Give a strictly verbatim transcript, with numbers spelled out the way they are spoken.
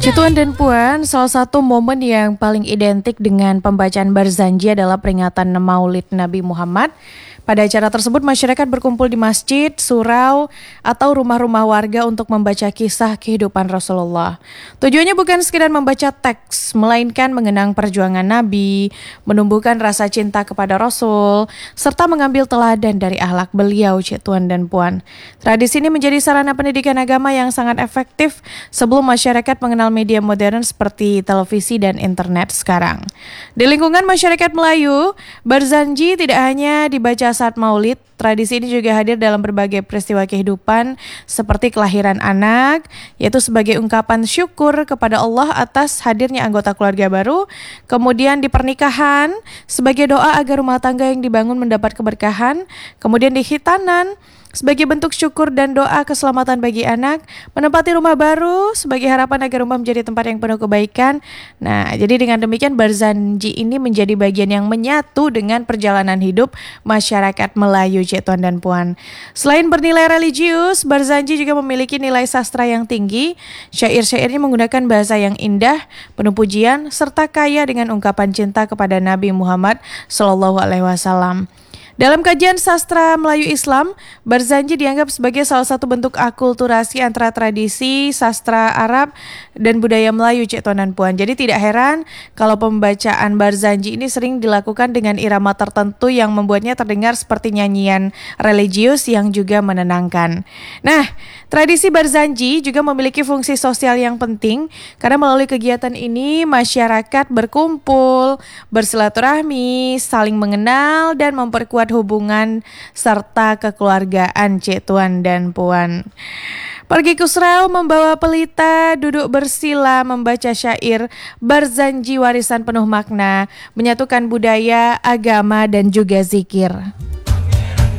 Cituan dan Puan, salah satu momen yang paling identik dengan pembacaan Barzanji adalah peringatan Maulid Nabi Muhammad. Pada acara tersebut, masyarakat berkumpul di masjid, surau, atau rumah-rumah warga untuk membaca kisah kehidupan Rasulullah. Tujuannya bukan sekedar membaca teks, melainkan mengenang perjuangan Nabi, menumbuhkan rasa cinta kepada Rasul, serta mengambil teladan dari akhlak beliau, Cituan dan Puan. Tradisi ini menjadi sarana pendidikan agama yang sangat efektif sebelum masyarakat mengenal media modern seperti televisi dan internet sekarang. Di lingkungan masyarakat Melayu, Barzanji tidak hanya dibaca saat Maulid, tradisi ini juga hadir dalam berbagai peristiwa kehidupan seperti kelahiran anak, yaitu sebagai ungkapan syukur kepada Allah atas hadirnya anggota keluarga baru, kemudian di pernikahan sebagai doa agar rumah tangga yang dibangun mendapat keberkahan, kemudian di khitanan sebagai bentuk syukur dan doa keselamatan bagi anak, menempati rumah baru sebagai harapan agar rumah menjadi tempat yang penuh kebaikan. Nah, jadi dengan demikian Barzanji ini menjadi bagian yang menyatu dengan perjalanan hidup masyarakat Melayu, Cituan dan Puan. Selain bernilai religius, Barzanji juga memiliki nilai sastra yang tinggi. Syair-syairnya menggunakan bahasa yang indah, penuh pujian, serta kaya dengan ungkapan cinta kepada Nabi Muhammad Shallallahu Alaihi Wasallam. Dalam kajian sastra Melayu Islam, Barzanji dianggap sebagai salah satu bentuk akulturasi antara tradisi, sastra Arab, dan budaya Melayu, Cituan dan Puan. Jadi tidak heran kalau pembacaan Barzanji ini sering dilakukan dengan irama tertentu yang membuatnya terdengar seperti nyanyian religius yang juga menenangkan. Nah, tradisi Barzanji juga memiliki fungsi sosial yang penting karena melalui kegiatan ini masyarakat berkumpul, bersilaturahmi, saling mengenal, dan memperkuat hubungan serta kekeluargaan, Cituan dan Puan. Pergi ke surau membawa pelita, duduk bersila membaca syair, Barzanji warisan penuh makna, menyatukan budaya, agama, dan juga zikir.